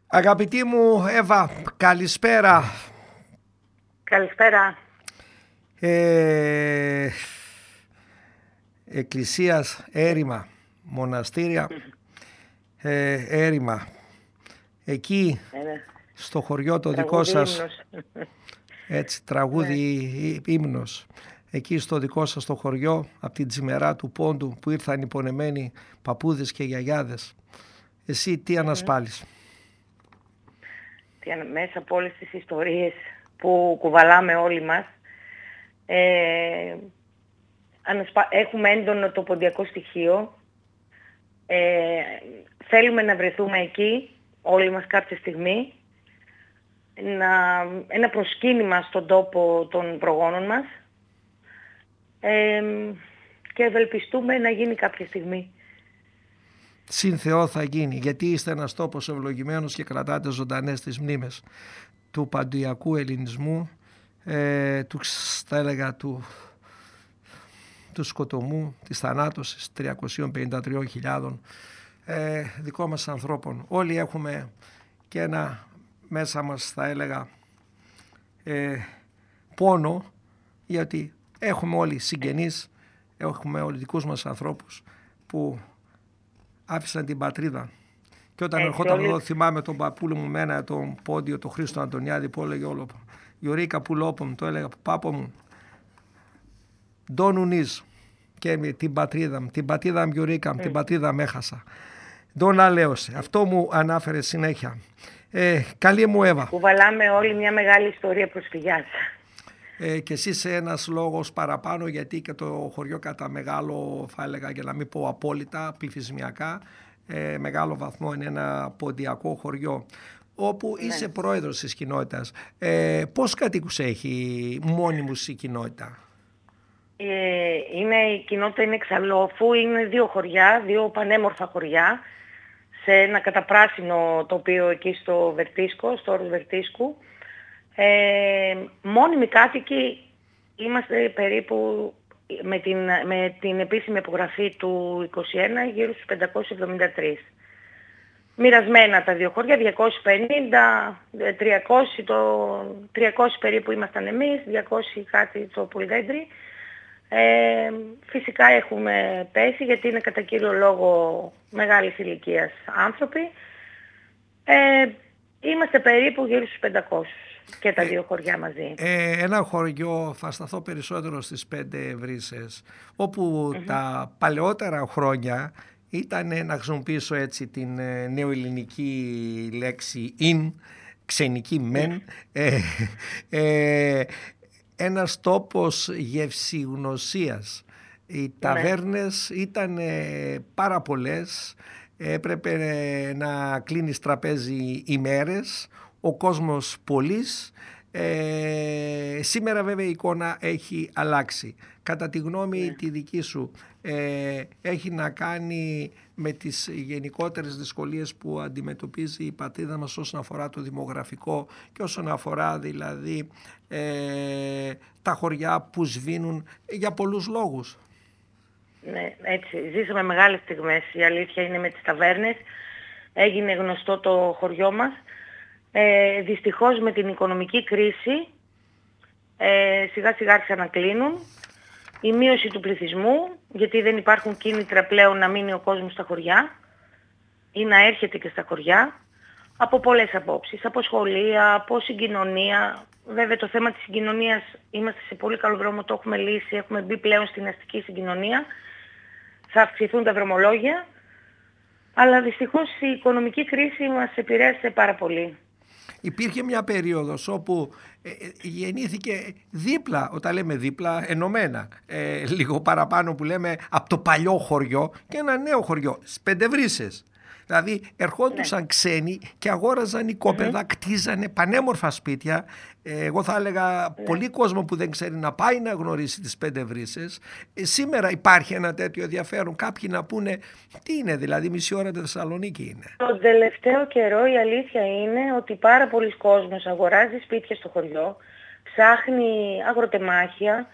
Αγαπητή μου Εύα, καλησπέρα. Καλησπέρα. Εκκλησίας έρημα, μοναστήρια έρημα. Εκεί στο χωριό το δικό σας, έτσι τραγούδι ύμνος, εκεί στο δικό σας το χωριό, από την Τζιμερά του Πόντου που ήρθαν οι πονεμένοι παππούδες και γιαγιάδες. Εσύ τι ανασπάλεις? Μέσα από όλες τις ιστορίες που κουβαλάμε όλοι μας, έχουμε έντονο το ποντιακό στοιχείο. Θέλουμε να βρεθούμε εκεί όλοι μας κάποια στιγμή, ένα προσκύνημα στον τόπο των προγόνων μας, και ευελπιστούμε να γίνει κάποια στιγμή. Συν Θεό θα γίνει, γιατί είστε ένας τόπος ευλογημένος και κρατάτε ζωντανές τις μνήμες του παντιακού ελληνισμού, θα έλεγα του σκοτωμού, της θανάτωσης 353.000 δικών μας ανθρώπων. Όλοι έχουμε και ένα μέσα μας, θα έλεγα, πόνο, γιατί έχουμε όλοι συγγενείς, έχουμε όλοι δικούς μας ανθρώπους που άφησαν την πατρίδα. Και όταν ερχόταν εδώ, θυμάμαι τον παππούλο μου μένα, τον Πόντιο, τον Χρήστο Αντωνιάδη, που έλεγε όλο Γιωρίκα πουλόπομ, το έλεγα, πάπο μου, ντόνου νης, και την πατρίδα μου, την πατρίδα μου Γιωρίκα, την πατρίδα με έχασα. Ντόν αλέωσε. Αυτό μου ανάφερε συνέχεια. Καλή μου Εύα. Κουβαλάμε όλοι μια μεγάλη ιστορία προσφυγιάς. Και εσύ σε ένας λόγος παραπάνω, γιατί και το χωριό κατά μεγάλο, θα έλεγα, για να μην πω απόλυτα, πληθυσμιακά, μεγάλο βαθμό είναι ένα ποντιακό χωριό, όπου είσαι πρόεδρος της κοινότητας. Πώς κατοίκους έχει μόνιμους η κοινότητα? Η κοινότητα είναι εξαλόφου, είναι δύο χωριά, δύο πανέμορφα χωριά, σε ένα καταπράσινο τοπίο εκεί στο Βερτίσκο, στο όρος Βερτίσκου. Μόνιμοι κάτοικοι είμαστε περίπου με την επίσημη υπογραφή του 21 γύρω στους 573. Μοιρασμένα τα δύο χωριά, 250, 300 περίπου ήμασταν εμείς, 200 κάτι το Πολυδέντρι. Φυσικά έχουμε πέσει γιατί είναι κατά κύριο λόγο μεγάλης ηλικίας άνθρωποι. Είμαστε περίπου γύρω στους 500 και τα δύο χωριά μαζί. Ένα χωριό, θα σταθώ περισσότερο στις 5 Βρύσσες, όπου τα παλαιότερα χρόνια ήταν, να χρησιμοποιήσω έτσι την νεοελληνική λέξη «in», ξενική «μεν», ένας τόπος γευσηγνωσίας. Οι ταβέρνες ήταν πάρα πολλές, έπρεπε να κλείνεις τραπέζι ημέρες, ο κόσμος πολύς. Σήμερα βέβαια η εικόνα έχει αλλάξει. Κατά τη γνώμη τη δική σου, έχει να κάνει με τις γενικότερες δυσκολίες που αντιμετωπίζει η πατρίδα μας όσον αφορά το δημογραφικό και όσον αφορά δηλαδή τα χωριά που σβήνουν για πολλούς λόγους? Ναι, έτσι. Ζήσαμε μεγάλες στιγμές. Η αλήθεια είναι με τις ταβέρνες. Έγινε γνωστό το χωριό μας. Δυστυχώς με την οικονομική κρίση σιγά σιγά άρχισαν να κλείνουν. Η μείωση του πληθυσμού, γιατί δεν υπάρχουν κίνητρα πλέον να μείνει ο κόσμος στα χωριά ή να έρχεται και στα χωριά, από πολλές απόψεις, από σχολεία, από συγκοινωνία. Βέβαια το θέμα της συγκοινωνίας είμαστε σε πολύ καλό δρόμο, το έχουμε λύσει, έχουμε μπει πλέον στην αστική συγκοινωνία, θα αυξηθούν τα δρομολόγια, αλλά δυστυχώς η οικονομική κρίση μας επηρέασε πάρα πολύ. Υπήρχε μια περίοδος όπου γεννήθηκε δίπλα, όταν λέμε δίπλα, ενωμένα, λίγο παραπάνω που λέμε, από το παλιό χωριό και ένα νέο χωριό, στις 5 Βρύσσες. Δηλαδή ερχόντουσαν ξένοι και αγόραζαν οικόπεδα, κτίζανε πανέμορφα σπίτια. Εγώ θα έλεγα πολύ κόσμο που δεν ξέρει να πάει να γνωρίσει τις 5 Βρύσσες. Σήμερα υπάρχει ένα τέτοιο ενδιαφέρον. Κάποιοι να πούνε τι είναι, δηλαδή μισή ώρα τη Θεσσαλονίκη είναι. Τον τελευταίο καιρό η αλήθεια είναι ότι πάρα πολλοί κόσμος αγοράζει σπίτια στο χωριό, ψάχνει αγροτεμάχια,